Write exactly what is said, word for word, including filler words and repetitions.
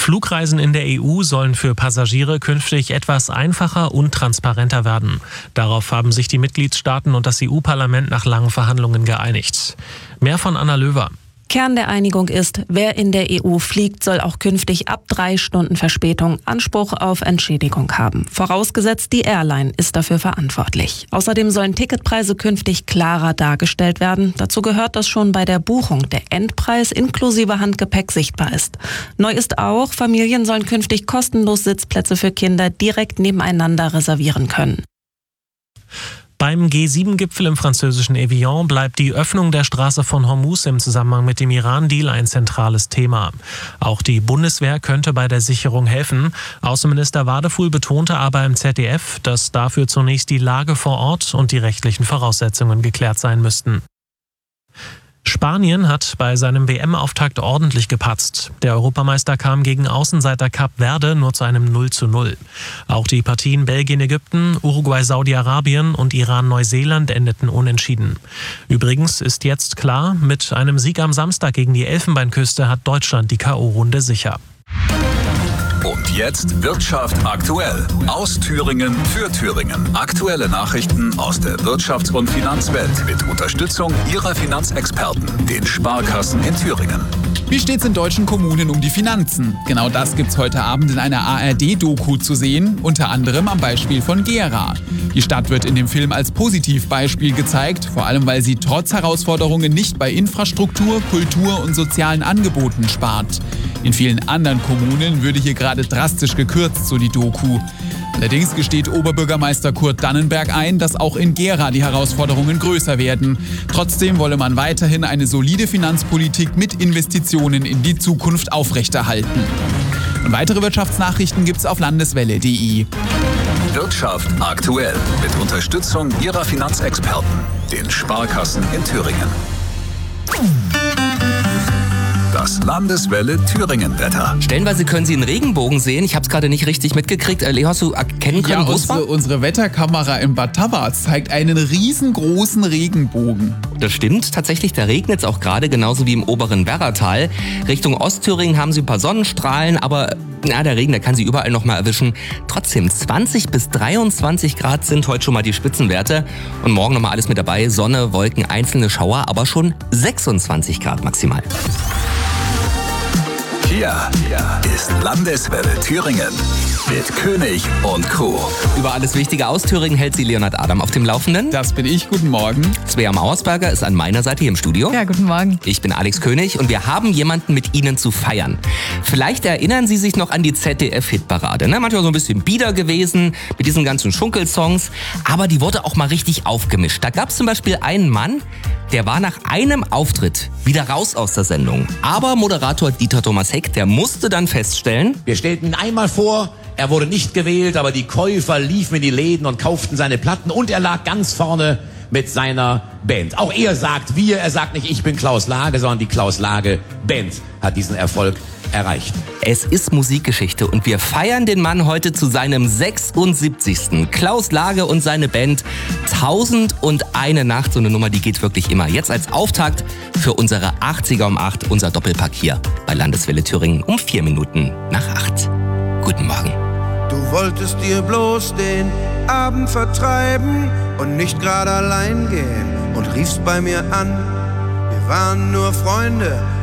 Flugreisen in der E U sollen für Passagiere künftig etwas einfacher und transparenter werden. Darauf haben sich die Mitgliedstaaten und das E U-Parlament nach langen Verhandlungen geeinigt. Mehr von Anna Löwer. Kern der Einigung ist, wer in der E U fliegt, soll auch künftig ab drei Stunden Verspätung Anspruch auf Entschädigung haben. Vorausgesetzt, die Airline ist dafür verantwortlich. Außerdem sollen Ticketpreise künftig klarer dargestellt werden. Dazu gehört, dass schon bei der Buchung der Endpreis inklusive Handgepäck sichtbar ist. Neu ist auch, Familien sollen künftig kostenlos Sitzplätze für Kinder direkt nebeneinander reservieren können. Beim G sieben Gipfel im französischen Evian bleibt die Öffnung der Straße von Hormuz im Zusammenhang mit dem Iran-Deal ein zentrales Thema. Auch die Bundeswehr könnte bei der Sicherung helfen. Außenminister Wadefuhl betonte aber im Z D F, dass dafür zunächst die Lage vor Ort und die rechtlichen Voraussetzungen geklärt sein müssten. Spanien hat bei seinem W M-Auftakt ordentlich gepatzt. Der Europameister kam gegen Außenseiter Kap Verde nur zu einem null zu null. Auch die Partien Belgien-Ägypten, Uruguay-Saudi-Arabien und Iran-Neuseeland endeten unentschieden. Übrigens ist jetzt klar, mit einem Sieg am Samstag gegen die Elfenbeinküste hat Deutschland die K O-Runde sicher. Und jetzt Wirtschaft aktuell. Aus Thüringen für Thüringen. Aktuelle Nachrichten aus der Wirtschafts- und Finanzwelt mit Unterstützung Ihrer Finanzexperten, den Sparkassen in Thüringen. Wie steht's in deutschen Kommunen um die Finanzen? Genau das gibt's heute Abend in einer A R D-Doku zu sehen, unter anderem am Beispiel von Gera. Die Stadt wird in dem Film als Positivbeispiel gezeigt, vor allem weil sie trotz Herausforderungen nicht bei Infrastruktur, Kultur und sozialen Angeboten spart. In vielen anderen Kommunen würde hier gerade drastisch gekürzt, so die Doku. Allerdings gesteht Oberbürgermeister Kurt Dannenberg ein, dass auch in Gera die Herausforderungen größer werden. Trotzdem wolle man weiterhin eine solide Finanzpolitik mit Investitionen in die Zukunft aufrechterhalten. Und weitere Wirtschaftsnachrichten gibt's auf landeswelle punkt de. Wirtschaft aktuell mit Unterstützung Ihrer Finanzexperten, den Sparkassen in Thüringen. Das Landeswelle Thüringen-Wetter. Stellenweise können Sie einen Regenbogen sehen. Ich habe es gerade nicht richtig mitgekriegt. Äh, Leo, hast du erkennen können, Ja, wo es war? unsere, unsere Wetterkamera in Bad Tabbas zeigt einen riesengroßen Regenbogen. Das stimmt. Tatsächlich, da regnet es auch gerade, genauso wie im oberen Werratal. Richtung Ostthüringen haben Sie ein paar Sonnenstrahlen, aber na, der Regen, der kann Sie überall noch mal erwischen. Trotzdem, zwanzig bis dreiundzwanzig Grad sind heute schon mal die Spitzenwerte. Und morgen noch mal alles mit dabei. Sonne, Wolken, einzelne Schauer, aber schon sechsundzwanzig Grad maximal. Hier ist Landeswelle Thüringen mit König und Co. Über alles Wichtige aus Thüringen hält Sie Leonhard Adam auf dem Laufenden. Das bin ich, guten Morgen. Svea Mauersberger ist an meiner Seite hier im Studio. Ja, guten Morgen. Ich bin Alex König und wir haben jemanden mit Ihnen zu feiern. Vielleicht erinnern Sie sich noch an die Z D F-Hitparade. Ne? Manchmal so ein bisschen bieder gewesen mit diesen ganzen Schunkelsongs, aber die wurde auch mal richtig aufgemischt. Da gab es zum Beispiel einen Mann, der war nach einem Auftritt wieder raus aus der Sendung. Aber Moderator Dieter Thomas Heck, der musste dann feststellen: Wir stellten ihn einmal vor, er wurde nicht gewählt, aber die Käufer liefen in die Läden und kauften seine Platten und er lag ganz vorne mit seiner Band. Auch er sagt wir, er sagt nicht ich bin Klaus Lage, sondern die Klaus Lage Band hat diesen Erfolg erreicht. Es ist Musikgeschichte und wir feiern den Mann heute zu seinem sechsundsiebzigsten Klaus Lage und seine Band Tausend und eine Nacht. So eine Nummer, die geht wirklich immer. Jetzt als Auftakt für unsere achtziger um acht, unser Doppelpack hier bei Landeswelle Thüringen um vier Minuten nach acht. Guten Morgen. Du wolltest dir bloß den Abend vertreiben und nicht gerade allein gehen und riefst bei mir an. Wir waren nur Freunde